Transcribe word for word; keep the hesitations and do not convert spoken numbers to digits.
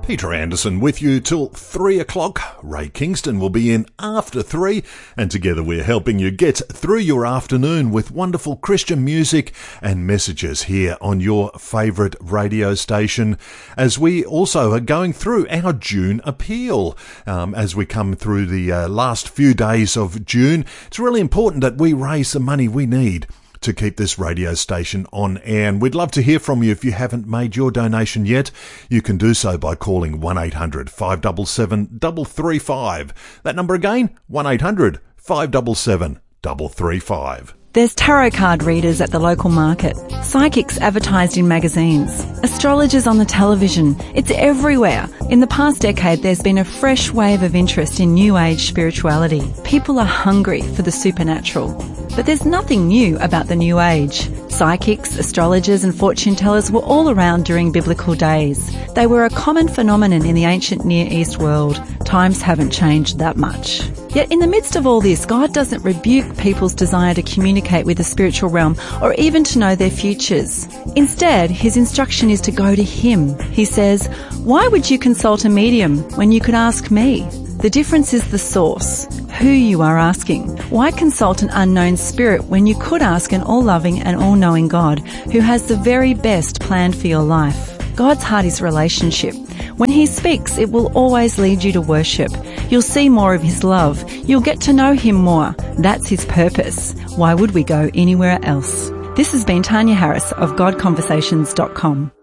Peter Anderson with you till three o'clock. Ray Kingston will be in after three, and together we're helping you get through your afternoon with wonderful Christian music and messages here on your favourite radio station, as we also are going through our June appeal. Um, as we come through the uh, last few days of June, it's really important that we raise the money we need to keep this radio station on air. And we'd love to hear from you. If you haven't made your donation yet, you can do so by calling one eight hundred five seven seven three three five. That number again, one eight hundred five seven seven three three five. There's tarot card readers at the local market, psychics advertised in magazines, astrologers on the television. It's everywhere. In the past decade, there's been a fresh wave of interest in New Age spirituality. People are hungry for the supernatural. But there's nothing new about the New Age. Psychics, astrologers and fortune tellers were all around during biblical days. They were a common phenomenon in the ancient Near East world. Times haven't changed that much. Yet in the midst of all this, God doesn't rebuke people's desire to communicate with the spiritual realm or even to know their futures. Instead, his instruction is to go to him. He says, "Why would you consult a medium when you could ask me?" The difference is the source, who you are asking. Why consult an unknown spirit when you could ask an all-loving and all-knowing God who has the very best planned for your life? God's heart is relationship. When he speaks, it will always lead you to worship. You'll see more of his love. You'll get to know him more. That's his purpose. Why would we go anywhere else? This has been Tanya Harris of God Conversations dot com.